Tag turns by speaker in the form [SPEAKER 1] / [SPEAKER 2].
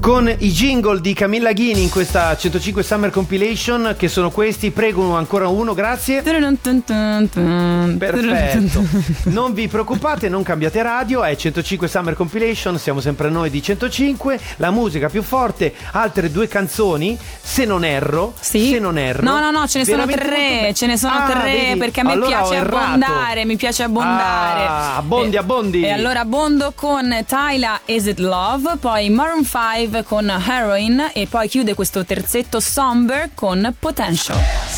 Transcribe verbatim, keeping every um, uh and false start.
[SPEAKER 1] con i jingle di Camilla Ghini in questa centocinque Summer Compilation, che sono questi. Prego ancora uno, grazie. Perfetto, non vi preoccupate, non cambiate radio, è centocinque Summer Compilation, siamo sempre noi di centocinque, la musica più forte, altre due canzoni, se non erro.
[SPEAKER 2] Sì.
[SPEAKER 1] Se non erro.
[SPEAKER 2] No, no, no, ce ne sono tre, ce ne sono
[SPEAKER 1] ah,
[SPEAKER 2] tre,
[SPEAKER 1] vedi?
[SPEAKER 2] perché a me
[SPEAKER 1] allora
[SPEAKER 2] piace abbondare, mi piace abbondare.
[SPEAKER 1] Ah, abbondi,
[SPEAKER 2] e,
[SPEAKER 1] abbondi.
[SPEAKER 2] E allora abbondo con Tyla, Is It Love, poi Maroon five con Heroin e poi chiude questo terzetto Somber con Potential.